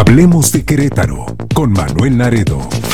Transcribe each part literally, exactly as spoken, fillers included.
Hablemos de Querétaro con Manuel Naredo.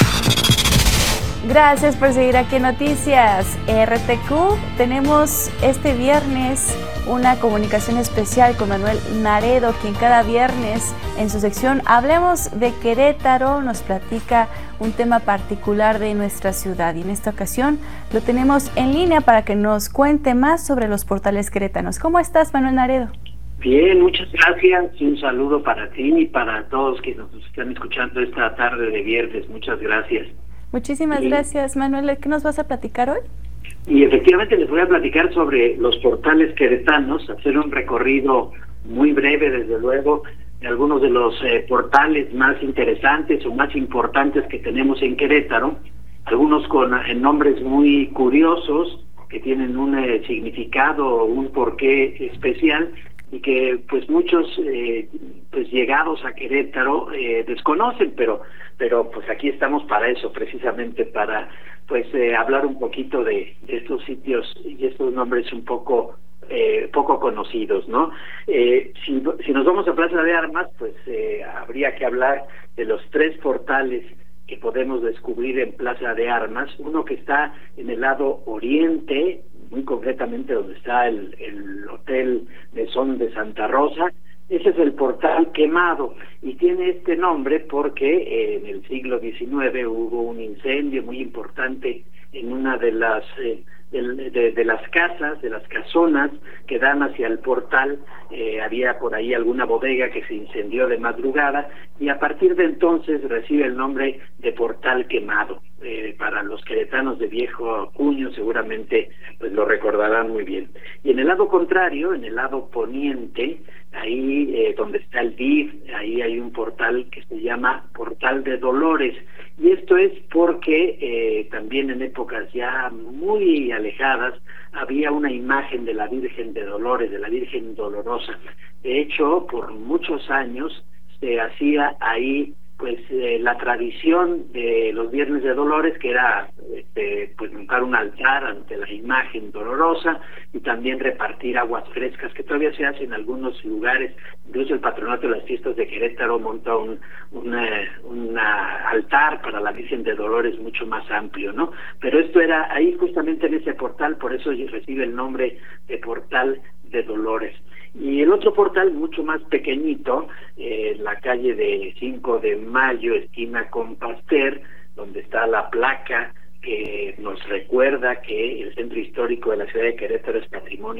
Gracias por seguir aquí en Noticias R T Q. Tenemos este viernes una comunicación especial con Manuel Naredo, quien cada viernes en su sección Hablemos de Querétaro nos platica un tema particular de nuestra ciudad. Y en esta ocasión lo tenemos en línea para que nos cuente más sobre los portales querétanos. ¿Cómo estás, Manuel Naredo? Bien, muchas gracias. Un saludo para ti y para todos que nos están escuchando esta tarde de viernes. Muchas gracias. Muchísimas y, gracias, Manuel. ¿Qué nos vas a platicar hoy? Y efectivamente les voy a platicar sobre los portales queretanos, hacer un recorrido muy breve, desde luego, de algunos de los eh, portales más interesantes o más importantes que tenemos en Querétaro, algunos con eh, nombres muy curiosos, que tienen un eh, significado o un porqué especial, y que pues muchos eh, pues llegados a Querétaro eh, desconocen, pero pero pues aquí estamos para eso, precisamente para pues eh, hablar un poquito de, de estos sitios y estos nombres un poco eh, poco conocidos, ¿no? Eh, si, si nos vamos a Plaza de Armas, pues eh, habría que hablar de los tres portales que podemos descubrir en Plaza de Armas. Uno que está en el lado oriente, muy concretamente donde está el, el Hotel Mesón de Santa Rosa. Ese es el portal Quemado, y tiene este nombre porque eh, en el siglo diecinueve hubo un incendio muy importante en una de las eh, de, de, de las casas, de las casonas que dan hacia el portal. Eh, había por ahí alguna bodega que se incendió de madrugada, y a partir de entonces recibe el nombre de Portal Quemado. Eh, para los queretanos de viejo cuño seguramente pues lo recordarán muy bien. Y en el lado contrario, en el lado poniente, ahí eh, donde está el D I F, ahí hay un portal que se llama Portal de Dolores, y esto es porque eh, también en épocas ya muy alejadas había una imagen de la Virgen de Dolores, de la Virgen Dolorosa. De hecho, por muchos años se hacía ahí pues eh, la tradición de los Viernes de Dolores, que era este, pues montar un altar ante la imagen dolorosa y también repartir aguas frescas, que todavía se hace en algunos lugares. Incluso el Patronato de las Fiestas de Querétaro monta un una, una altar para la Virgen de Dolores mucho más amplio, ¿no? Pero esto era ahí justamente en ese portal, por eso recibe el nombre de Portal de Dolores. Y el otro portal, mucho más pequeñito, eh, la calle de cinco de mayo, esquina con Pasteur, donde está la placa que nos recuerda que el centro histórico de la ciudad de Querétaro es patrimonio